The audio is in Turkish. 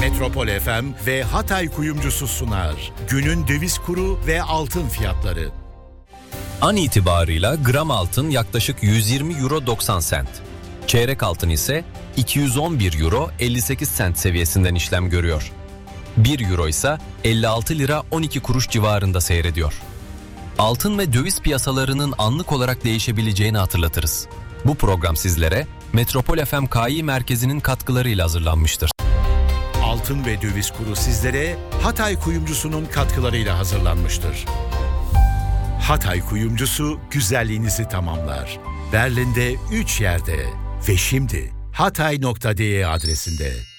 Metropol FM ve Hatay Kuyumcusu sunar. Günün döviz kuru ve altın fiyatları. An itibarıyla gram altın yaklaşık 120 euro 90 sent. Çeyrek altın ise 211 euro 58 sent seviyesinden işlem görüyor. 1 euro ise 56 lira 12 kuruş civarında seyrediyor. Altın ve döviz piyasalarının anlık olarak değişebileceğini hatırlatırız. Bu program sizlere Metropol FM Kİ Merkezi'nin katkılarıyla hazırlanmıştır. Altın ve döviz kuru sizlere Hatay Kuyumcusu'nun katkılarıyla hazırlanmıştır. Hatay Kuyumcusu güzelliğinizi tamamlar. Berlin'de 3 yerde ve şimdi hatay.de adresinde.